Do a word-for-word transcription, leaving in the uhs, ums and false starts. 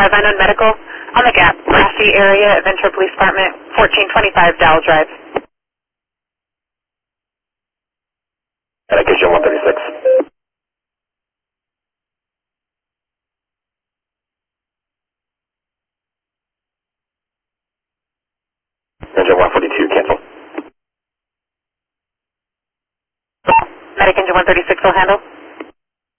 five nine one Medical on the Gap, Grassy area, Ventura Police Department, fourteen twenty-five Dowell Drive. Medication one thirty-six. Engine one forty-two, cancel. Medic Engine one thirty-six will handle.